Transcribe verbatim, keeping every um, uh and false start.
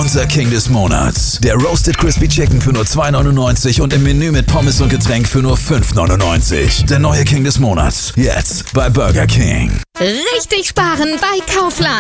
Unser King des Monats. Der Roasted Crispy Chicken für nur zwei neunundneunzig und im Menü mit Pommes und Getränk für nur fünf neunundneunzig. Der neue King des Monats. Jetzt bei Burger King. Richtig sparen bei Kaufland.